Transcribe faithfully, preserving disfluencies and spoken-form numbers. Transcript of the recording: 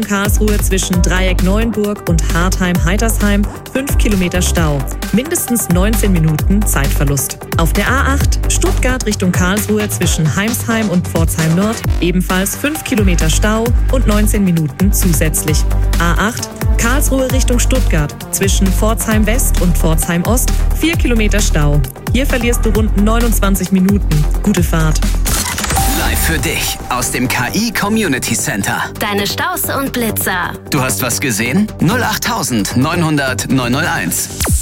Karlsruhe zwischen Dreieck Neuenburg und Hartheim-Heitersheim fünf Kilometer Stau. Mindestens neunzehn Minuten Zeitverlust. Auf der A acht Stuttgart Richtung Karlsruhe zwischen Heimsheim und Pforzheim Nord ebenfalls fünf Kilometer Stau und neunzehn Minuten zusätzlich. A acht Karlsruhe Richtung Stuttgart zwischen Pforzheim West und Pforzheim Ost vier Kilometer Stau. Hier verlierst du rund neunundzwanzig Minuten. Gute Fahrt. Live für dich aus dem K I Community Center. Deine Staus und Blitzer. Du hast was gesehen? null acht neunhundert neunhunderteins.